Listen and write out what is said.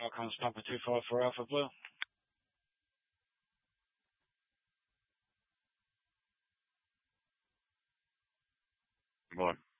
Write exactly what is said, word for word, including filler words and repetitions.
Outcomes Papa two five for Alpha Blue. Good morning.